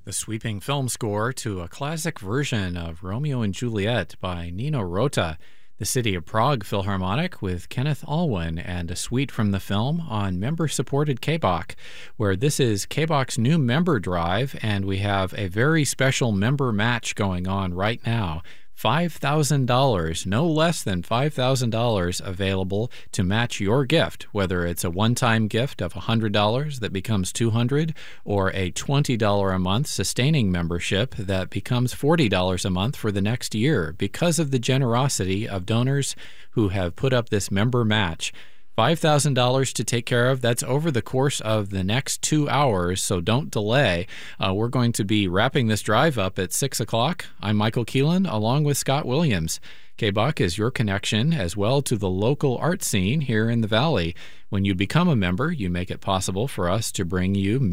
The sweeping film score to a classic version of Romeo and Juliet by Nino Rota, the City of Prague Philharmonic with Kenneth Alwyn, and a suite from the film on member-supported KBOC, where this is KBOC's new member drive, and we have a very special member match going on right now. $5,000, no less than $5,000 available to match your gift, whether it's a one-time gift of $100 that becomes $200 or a $20 a month sustaining membership that becomes $40 a month for the next year because of the generosity of donors who have put up this member match. $5,000 to take care of. That's over the course of the next 2 hours, so don't delay. We're going to be wrapping this drive up at 6 o'clock. I'm Michael Keelan, along with Scott Williams. KBOC is your connection as well to the local art scene here in the Valley. When you become a member, you make it possible for us to bring you